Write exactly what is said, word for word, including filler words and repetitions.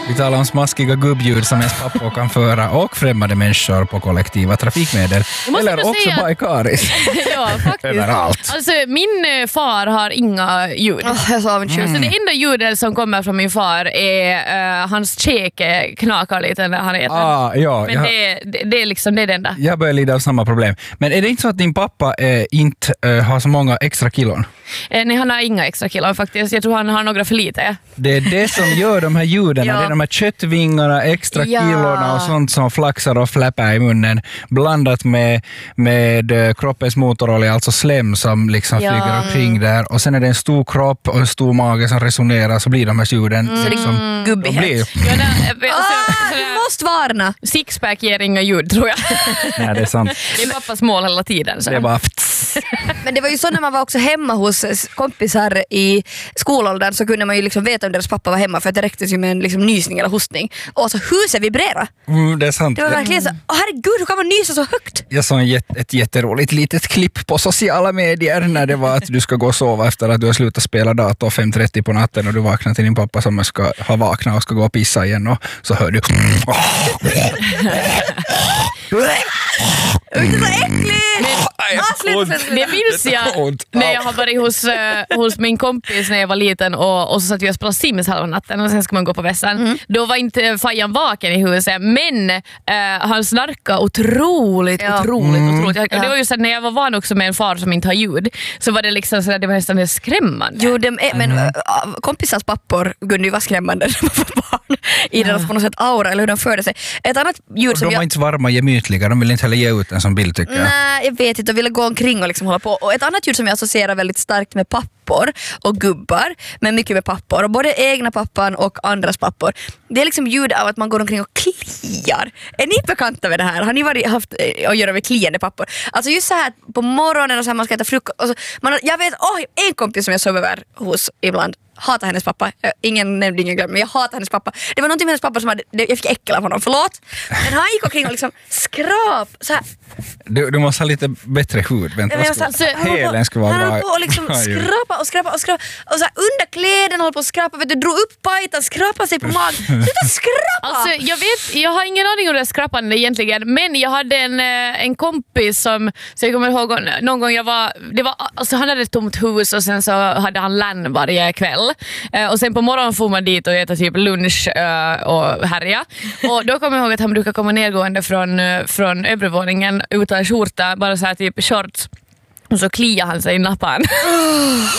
Vi talar om smaskiga gubbljud som ens pappa kan föra och främmande människor på kollektiva trafikmedel. Eller också säga... bara i karis. Ja, faktiskt. Överallt. Alltså, min far har inga ljud. Oh, jag sa mm. Så det enda ljudet som kommer från min far är uh, hans käke knakar lite när han äter. Ah, ja, Men jag... det, det, det är liksom det, är det enda. Jag börjar lida av samma problem. Men är det inte så att din pappa eh, inte eh, har så många extra kilon? Eh, nej, han har inga extra kilon faktiskt. Jag tror han har några för lite. Det är det som gör de här ljuden. Ja. Det är de här köttvingarna, extra Ja. kilorna och sånt som flaxar och fläppar i munnen. Blandat med, med eh, kroppens motorolja, alltså slem som liksom Ja. flyger omkring där. Och sen är det en stor kropp och en stor mage som resonerar, så blir de här ljuden Mm. liksom... Gubbighet. Blir, Ja, nej, alltså, Ah, du måste varna. sixpack ger inga ljud, tror jag. nej, det är sant. Det är pappas mål hela tiden. Så. Det är bara... Men det var ju så när man var också hemma hos kompisar i skolåldern, så kunde man ju liksom veta om deras pappa var hemma, för att det räcktes ju med en liksom nysning eller hostning. Och alltså huset vibrerade. Mm, det är sant. Det var verkligen så, åh herregud, hur kan man nysa så högt? Jag såg ett, ett jätteroligt litet klipp på sociala medier när det var att du ska gå och sova efter att du har slutat spela dator fem trettio på natten och du vaknar till din pappa som ska ha vaknat och ska gå och pissa igen, och så hör du... Det är så äckligt! Ah, sluta, sluta, sluta. Det minns jag när jag har varit hos, uh, hos min kompis när jag var liten, och, och så satt vi och spelade Sims halva natten och sen ska man gå på vässan. Mm. Då var inte Fajan vaken i huset, men uh, han snarkade otroligt, ja. otroligt, Mm. otroligt. Ja. Det var ju så att när jag var van också med en far som inte har ljud, så var det liksom så att det var nästan skrämmande. Jo, det är, men äh, kompisars pappor kunde ju vara skrämmande när man var barn i deras på något sätt aura, eller hur de förde sig. Ett annat ljud som de var jag... inte varma, gemytliga, de vill inte heller ge ut en som bild, tycker jag. Nej, jag vet inte, jag ville gå omkring och liksom hålla på. Och ett annat ljud som jag associerar väldigt starkt med pappor och gubbar, men mycket med pappor, och både egna pappan och andras pappor, det är liksom ljud av att man går omkring och kliar. Är ni bekanta med det här? Har ni varit, haft att göra med kliande pappor? Alltså just så här på morgonen och så här man ska äta frukost. Och så, man, jag vet, oh, en kompis som jag sov över hos ibland, hatar hennes pappa. Ingen nämnde, ingen glömde, men jag hatar hennes pappa. Det var någonting med hennes pappa som hade, jag fick äckel av honom, förlåt. Men han gick omkring och liksom skrap så här. Du, du måste ha lite bättre hud. Vänta, Men vad ska... alltså, han Hälen ska vara han bra. höll på och liksom skrapa och skrapa och skrapa och så här, under kläderna höll på att skrapa, vet du, drog upp pajtan, skrapa sig på magen. Sluta skrapa! Alltså, jag vet, jag har ingen aning om det skrapande egentligen, men jag hade en, eh, en kompis som, så jag kommer ihåg någon gång jag var, det var alltså, han hade ett tomt hus och sen så hade han LAN varje kväll, eh, och sen på morgonen får man dit och äta typ lunch eh, och härja, och då kommer jag ihåg att han brukar komma nergående från, eh, från övervåningen utan skjorta, bara så här typ shorts, och så kliar han sig i nappan.